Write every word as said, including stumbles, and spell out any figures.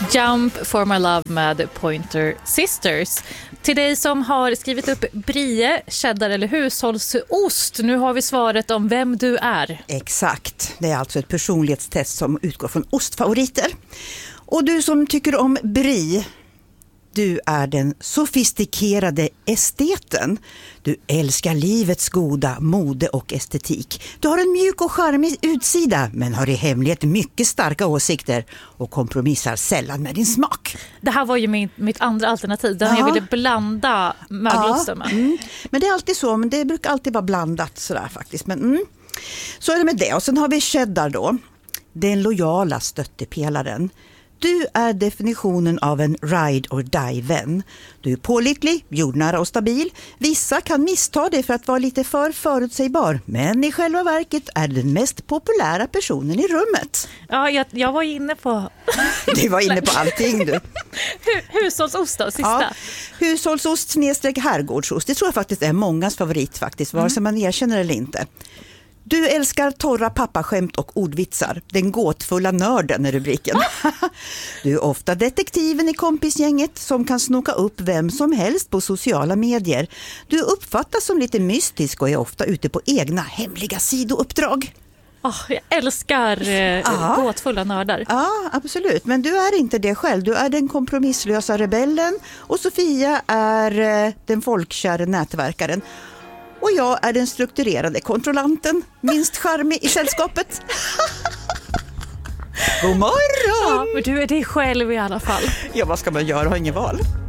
Jump for my love med Pointer Sisters. Till dig som har skrivit upp brie, cheddar eller hushållsost. Nu har vi svaret om vem du är. Exakt. Det är alltså ett personlighetstest som utgår från ostfavoriter. Och du som tycker om brie, du är den sofistikerade esteten. Du älskar livets goda, mode och estetik. Du har en mjuk och charmig utsida men har i hemlighet mycket starka åsikter och kompromissar sällan med din smak. Det här var ju min, mitt andra alternativ där jag ville blanda mögelosten med. Ja, mm. Men det är alltid så, men det brukar alltid vara blandat sådär faktiskt. Men, mm. Så är det med det. Och sen har vi cheddar då. Den lojala stöttepelaren. Du är definitionen av en ride or die-vän. Du är pålitlig, jordnära och stabil. Vissa kan missta dig för att vara lite för förutsägbar. Men i själva verket är du den mest populära personen i rummet. Ja, jag, jag var inne på... Du var inne på allting du. Hushållsost då, sista. Ja, hushållsost snedstreck herrgårdsost. Det tror jag faktiskt är mångas favorit faktiskt, vare sig man erkänner eller inte. Du älskar torra pappaskämt och ordvitsar. Den gåtfulla nörden är rubriken. Du är ofta detektiven i kompisgänget som kan snoka upp vem som helst på sociala medier. Du uppfattas som lite mystisk och är ofta ute på egna hemliga sidouppdrag. Oh, jag älskar eh, gåtfulla nördar. Ja, absolut. Men du är inte det själv. Du är den kompromisslösa rebellen och Sofia är eh, den folkkära nätverkaren. Och jag är den strukturerade kontrollanten, minst charmig i sällskapet. God morgon! Ja, men du är dig själv i alla fall. Ja, vad ska man göra? Har ingen val.